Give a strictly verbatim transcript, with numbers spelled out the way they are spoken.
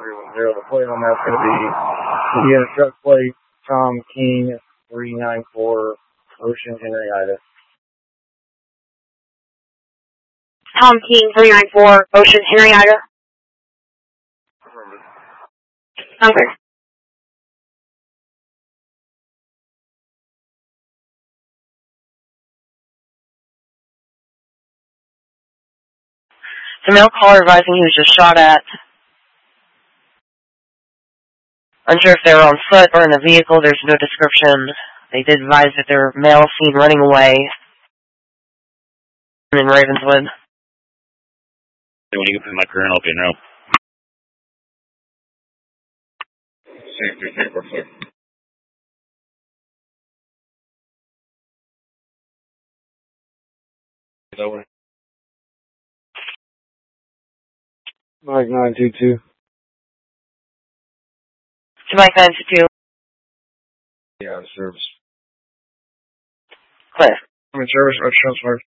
zero. The plate on that's going to be unit truck plate Tom King three nine four Ocean Henrietta. Tom King three nine four Ocean Henrietta. Okay. The male caller advising he was just shot at. Unsure if they were on foot or in a vehicle. There's no description. They did advise that there were male seen running away in Ravenswood. When you can put my current up in now. Safety, three four four. Over. Mike nine two two. To Mike nine two two. Yeah, service. Clear. I'm in service, Roger Transfer.